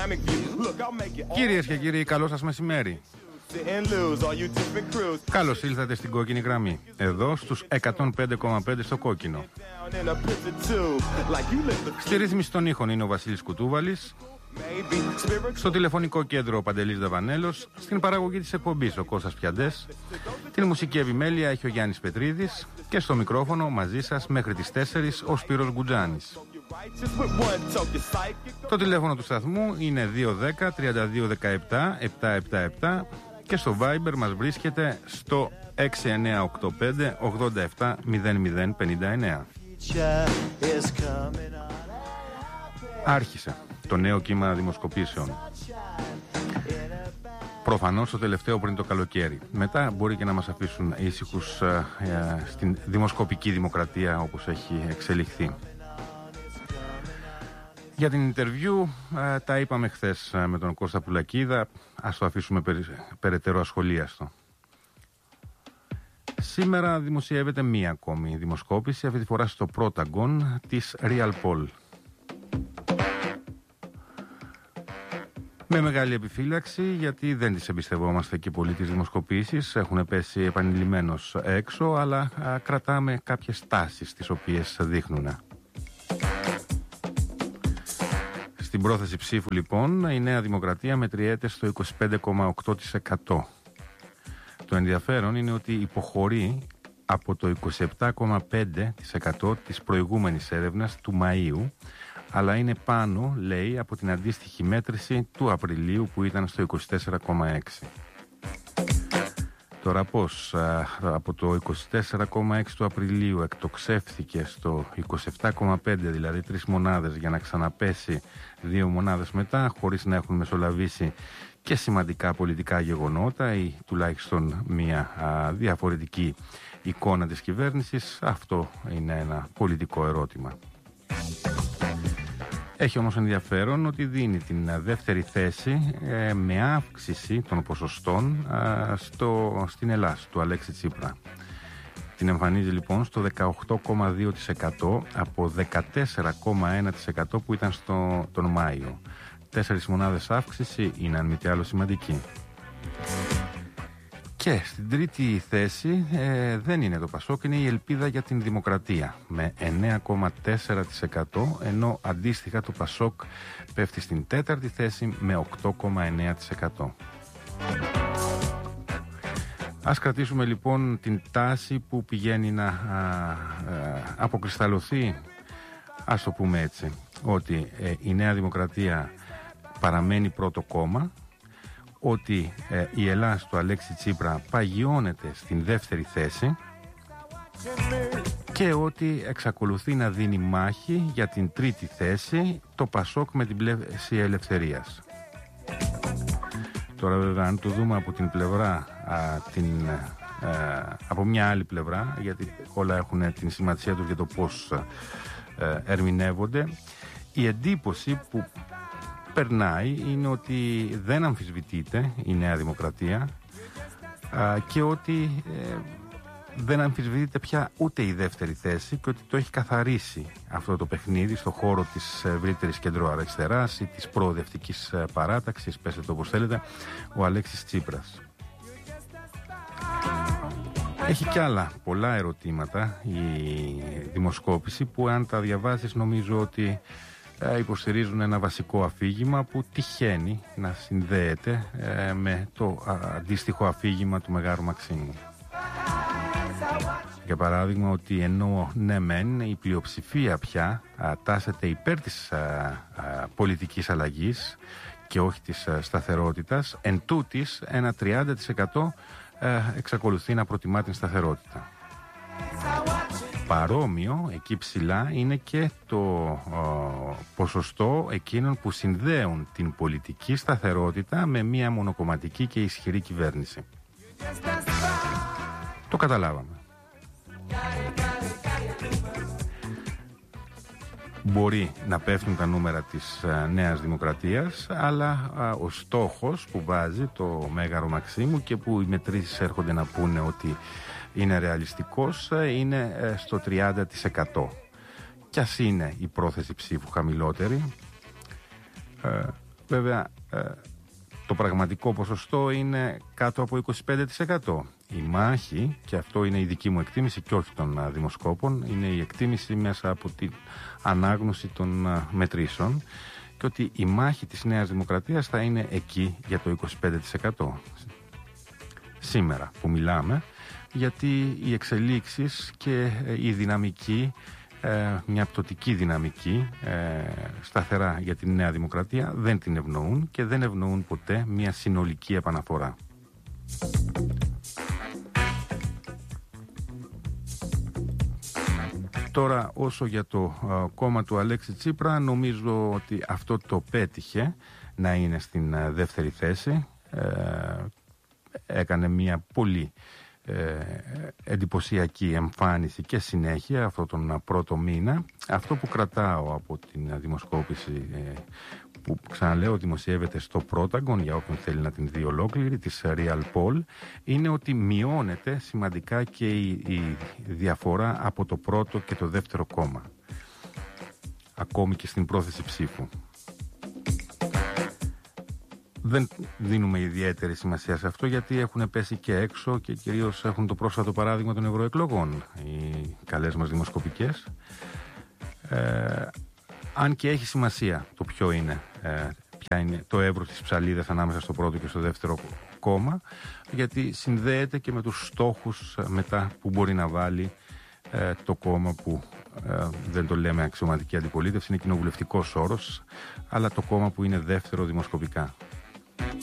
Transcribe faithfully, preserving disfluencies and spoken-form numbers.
Κυρίες και κύριοι, καλό σας μεσημέρι. Καλώς ήλθατε στην κόκκινη γραμμή. Εδώ στους εκατόν πέντε κόμμα πέντε στο κόκκινο. Στη ρύθμιση των ήχων είναι ο Βασίλης Κουτούβαλης. Στο τηλεφωνικό κέντρο ο Παντελής Δαβανέλος. Στην παραγωγή της εκπομπής ο Κώστας Πιαντές. Την μουσική επιμέλεια έχει ο Γιάννης Πετρίδης. Και στο μικρόφωνο μαζί σας μέχρι τις τέσσερις ο Σπύρος Γκουτζάνης. Το τηλέφωνο του σταθμού είναι δύο δέκα τριάντα δύο δεκαεπτά επτακόσια εβδομήντα επτά και στο Viber μας βρίσκεται στο έξι εννιά οκτώ πέντε ογδόντα επτά μηδέν μηδέν πενήντα εννέα. Άρχισε το νέο κύμα δημοσκοπήσεων. Προφανώς το τελευταίο πριν το καλοκαίρι. Μετά μπορεί και να μας αφήσουν ήσυχους ε, ε, στην δημοσκοπική δημοκρατία όπως έχει εξελιχθεί. Για την interview ε, τα είπαμε χθες ε, με τον Κώστα Πουλακίδα. Ας το αφήσουμε περι, περαιτέρω ασχολίαστο. Σήμερα δημοσιεύεται μία ακόμη δημοσκόπηση, αυτή τη φορά στο Protagon της Real Poll. Με μεγάλη επιφύλαξη, γιατί δεν τις εμπιστευόμαστε και πολύ τις δημοσκοπήσεις, έχουν πέσει επανειλημμένως έξω, αλλά α, κρατάμε κάποιες τάσεις τις οποίες δείχνουν. Στην πρόθεση ψήφου λοιπόν η Νέα Δημοκρατία μετριέται στο είκοσι πέντε κόμμα οκτώ τοις εκατό. Το ενδιαφέρον είναι ότι υποχωρεί από το είκοσι επτά κόμμα πέντε τοις εκατό της προηγούμενης έρευνας του Μαΐου, αλλά είναι πάνω, λέει, από την αντίστοιχη μέτρηση του Απριλίου που ήταν στο είκοσι τέσσερα κόμμα έξι. Τώρα πώς από το είκοσι τέσσερα κόμμα έξι του Απριλίου εκτοξεύθηκε στο είκοσι επτά κόμμα πέντε, δηλαδή τρεις μονάδες, για να ξαναπέσει δύο μονάδες μετά, χωρίς να έχουν μεσολαβήσει και σημαντικά πολιτικά γεγονότα ή τουλάχιστον μια α, διαφορετική εικόνα της κυβέρνησης, αυτό είναι ένα πολιτικό ερώτημα. Έχει όμως ενδιαφέρον ότι δίνει την δεύτερη θέση ε, με αύξηση των ποσοστών ε, στο, στην Ελλάς του Αλέξη Τσίπρα. Την εμφανίζει λοιπόν στο δεκαοκτώ κόμμα δύο τοις εκατό από δεκατέσσερα κόμμα ένα τοις εκατό που ήταν στο, τον Μάιο. Τέσσερις μονάδες αύξηση είναι αν μη τι άλλο σημαντική. Και στην τρίτη θέση ε, δεν είναι το Πασόκ, είναι η Ελπίδα για την Δημοκρατία με εννέα κόμμα τέσσερα τοις εκατό, ενώ αντίστοιχα το Πασόκ πέφτει στην τέταρτη θέση με οκτώ κόμμα εννέα τοις εκατό. Ας κρατήσουμε λοιπόν την τάση που πηγαίνει να α, α, αποκρισταλωθεί, ας το πούμε έτσι, ότι ε, η Νέα Δημοκρατία παραμένει πρώτο κόμμα, ότι ε, η Ελλάς του Αλέξη Τσίπρα παγιώνεται στην δεύτερη θέση και ότι εξακολουθεί να δίνει μάχη για την τρίτη θέση το Πασόκ με την πλεύση ελευθερίας. Τώρα βέβαια αν το δούμε από την πλευρά, α, την, α, από μια άλλη πλευρά, γιατί όλα έχουν την σημασία τους για το πώς α, ερμηνεύονται, η εντύπωση που περνάει είναι ότι δεν αμφισβητείται η Νέα Δημοκρατία α, και ότι ε, δεν αμφισβητείται πια ούτε η δεύτερη θέση και ότι το έχει καθαρίσει αυτό το παιχνίδι στο χώρο της ευρύτερης κεντροαριστεράς ή της προοδευτικής παράταξης, πέστε το όπως θέλετε, ο Αλέξης Τσίπρας. Έχει κι άλλα πολλά ερωτήματα η δημοσκόπηση που αν τα διαβάσεις νομίζω ότι υποστηρίζουν ένα βασικό αφήγημα που τυχαίνει να συνδέεται ε, με το α, αντίστοιχο αφήγημα του Μεγάρου Μαξίμου. Για παράδειγμα ότι ενώ ναι μεν η πλειοψηφία πια α, τάσεται υπέρ της α, α, πολιτικής αλλαγής και όχι της α, σταθερότητας, εν τούτης ένα τριάντα τοις εκατό α, εξακολουθεί να προτιμά την σταθερότητα. Παρόμοιο, εκεί ψηλά, είναι και το ο, ποσοστό εκείνων που συνδέουν την πολιτική σταθερότητα με μια μονοκομματική και ισχυρή κυβέρνηση. Το καταλάβαμε. Μπορεί να πέφτουν τα νούμερα της α, Νέας Δημοκρατίας, αλλά α, ο στόχος που βάζει το Μέγαρο Μαξίμου και που οι μετρήσεις έρχονται να πούνε ότι είναι ρεαλιστικός, είναι στο τριάντα τοις εκατό. Κι ας είναι η πρόθεση ψήφου χαμηλότερη, ε, βέβαια ε, το πραγματικό ποσοστό είναι κάτω από είκοσι πέντε τοις εκατό. Η μάχη, και αυτό είναι η δική μου εκτίμηση και όχι των α, δημοσκόπων, είναι η εκτίμηση μέσα από την ανάγνωση των α, μετρήσεων, και ότι η μάχη της Νέας Δημοκρατίας θα είναι εκεί για το είκοσι πέντε τοις εκατό. Σήμερα που μιλάμε, γιατί οι εξελίξεις και η δυναμική, ε, μια πτωτική δυναμική ε, σταθερά για τη Νέα Δημοκρατία δεν την ευνοούν και δεν ευνοούν ποτέ μια συνολική επαναφορά. Τώρα, όσο για το uh, κόμμα του Αλέξη Τσίπρα, νομίζω ότι αυτό το πέτυχε να είναι στην uh, δεύτερη θέση. Ε, έκανε μια πολύ ε, εντυπωσιακή εμφάνιση και συνέχεια αυτόν τον uh, πρώτο μήνα. Αυτό που κρατάω από την uh, δημοσκόπηση ε, που, ξαναλέω, δημοσιεύεται στο Πρόταγκον, για όποιον θέλει να την δει ολόκληρη, της Real Poll, είναι ότι μειώνεται σημαντικά και η, η διαφορά από το πρώτο και το δεύτερο κόμμα, ακόμη και στην πρόθεση ψήφου. Δεν δίνουμε ιδιαίτερη σημασία σε αυτό, γιατί έχουν πέσει και έξω και κυρίως έχουν το πρόσφατο παράδειγμα των ευρωεκλογών οι καλές μας δημοσκοπικές. Ε, αν και έχει σημασία το ποιο είναι, ε, ποια είναι το εύρος της ψαλίδας ανάμεσα στο πρώτο και στο δεύτερο κόμμα, γιατί συνδέεται και με τους στόχους μετά που μπορεί να βάλει ε, το κόμμα που ε, δεν το λέμε αξιωματική αντιπολίτευση, είναι κοινοβουλευτικός όρος, αλλά το κόμμα που είναι δεύτερο δημοσκοπικά.